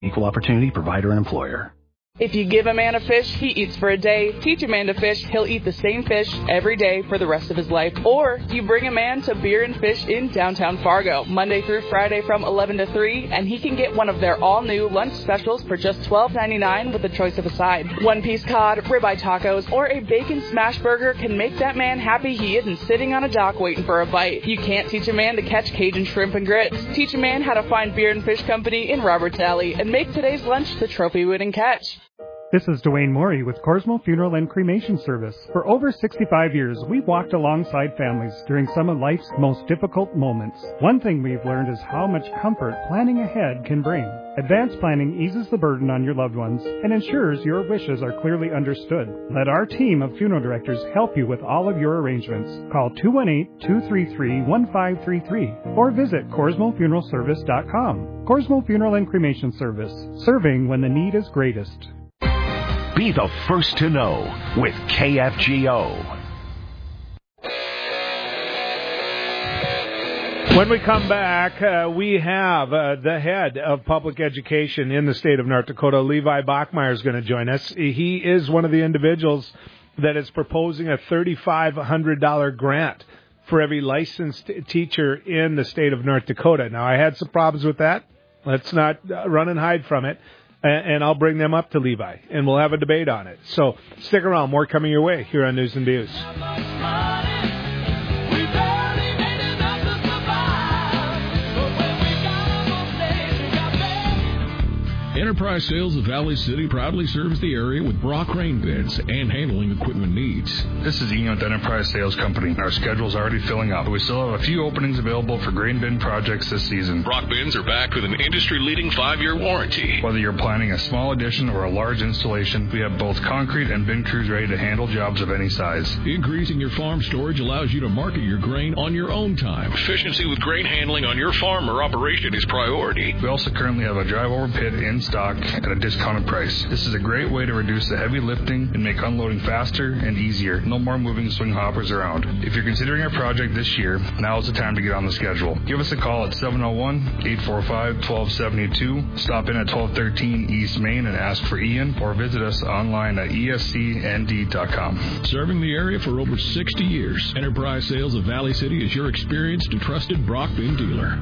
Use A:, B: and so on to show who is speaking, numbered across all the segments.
A: Equal opportunity provider and employer.
B: If you give a man a fish, he eats for a day. Teach a man to fish, he'll eat the same fish every day for the rest of his life. Or you bring a man to Beer and Fish in downtown Fargo, Monday through Friday from 11 to 3, and he can get one of their all-new lunch specials for just $12.99 with a choice of a side. One-piece cod, ribeye tacos, or a bacon smash burger can make that man happy he isn't sitting on a dock waiting for a bite. You can't teach a man to catch Cajun shrimp and grits. Teach a man how to find Beer and Fish Company in Roberts Alley and make today's lunch the trophy-winning catch.
C: This is Dwayne Morey with Corsmo Funeral and Cremation Service. For over 65 years, we've walked alongside families during some of life's most difficult moments. One thing we've learned is how much comfort planning ahead can bring. Advanced planning eases the burden on your loved ones and ensures your wishes are clearly understood. Let our team of funeral directors help you with all of your arrangements. Call 218-233-1533 or visit CorsmoFuneralService.com. Corsmo Funeral and Cremation Service, serving when the need is greatest.
D: Be the first to know with KFGO.
E: When we come back, we have the head of public education in the state of North Dakota, Levi Bachmeyer, is going to join us. He is one of the individuals that is proposing a $3,500 grant for every licensed teacher in the state of North Dakota. Now, I had some problems with that. Let's not run and hide from it. And I'll bring them up to Levi, and we'll have a debate on it. So stick around. More coming your way here on News and Views.
F: Enterprise Sales of Valley City proudly serves the area with Brock grain bins and handling equipment needs.
G: This is Ian with Enterprise Sales Company. Our schedule's already filling up. We still have a few openings available for grain bin projects this season.
F: Brock bins are backed with an industry-leading 5-year warranty.
G: Whether you're planning a small addition or a large installation, we have both concrete and bin crews ready to handle jobs of any size.
F: Increasing your farm storage allows you to market your grain on your own time. Efficiency with grain handling on your farm or operation is priority.
G: We also currently have a drive-over pit in stock at a discounted price. This is a great way to reduce the heavy lifting and make unloading faster and easier. No more moving swing hoppers around. If you're considering a project this year, now is the time to get on the schedule. Give us a call at 701-845-1272. Stop in at 1213 East Main and ask for Ian, or visit us online at escnd.com.
F: Serving the area for over 60 years, Enterprise Sales of Valley City is your experienced and trusted Brock bin dealer.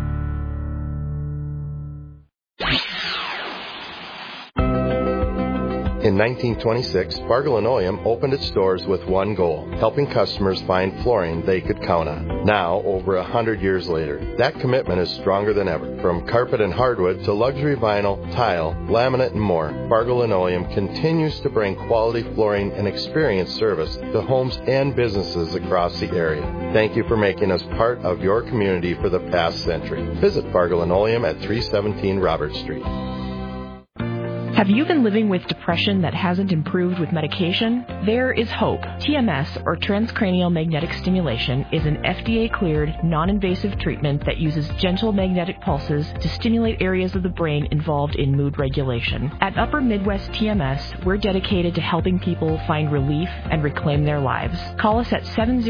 H: In 1926, Fargo Linoleum opened its doors with one goal, helping customers find flooring they could count on. Now, over 100 years later, that commitment is stronger than ever. From carpet and hardwood to luxury vinyl, tile, laminate, and more, Fargo Linoleum continues to bring quality flooring and experienced service to homes and businesses across the area. Thank you for making us part of your community for the past century. Visit Fargo Linoleum at 317 Robert Street.
I: Have you been living with depression that hasn't improved with medication? There is hope. TMS, or transcranial magnetic stimulation, is an FDA-cleared, non-invasive treatment that uses gentle magnetic pulses to stimulate areas of the brain involved in mood regulation. At Upper Midwest TMS, we're dedicated to helping people find relief and reclaim their lives. Call us at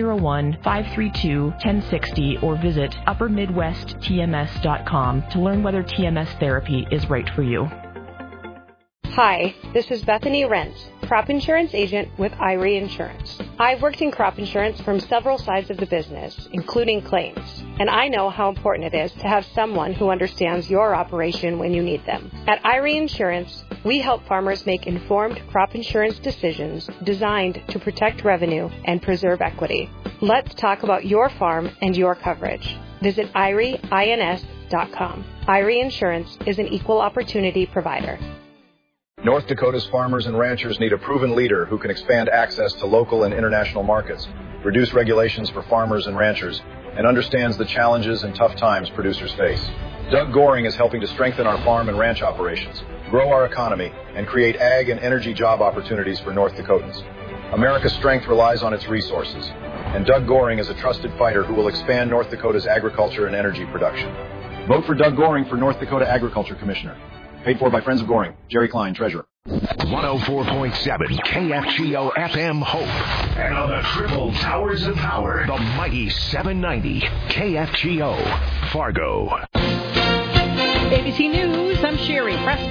I: 701-532-1060 or visit uppermidwesttms.com to learn whether TMS therapy is right for you.
J: Hi, this is Bethany Rentz, crop insurance agent with Irie Insurance. I've worked in crop insurance from several sides of the business, including claims, and I know how important it is to have someone who understands your operation when you need them. At Irie Insurance, we help farmers make informed crop insurance decisions designed to protect revenue and preserve equity. Let's talk about your farm and your coverage. Visit IRIEINS.com. Irie Insurance is an equal opportunity provider.
K: North Dakota's farmers and ranchers need a proven leader who can expand access to local and international markets, reduce regulations for farmers and ranchers, and understands the challenges and tough times producers face. Doug Goring is helping to strengthen our farm and ranch operations, grow our economy, and create ag and energy job opportunities for North Dakotans. America's strength relies on its resources, and Doug Goring is a trusted fighter who will expand North Dakota's agriculture and energy production. Vote for Doug Goring for North Dakota Agriculture Commissioner. Paid for by Friends of Goring. Jerry Klein, Treasurer.
D: 104.7 KFGO FM Hope. And on the triple towers of power, the mighty 790 KFGO Fargo.
L: ABC News, I'm Sherry Preston.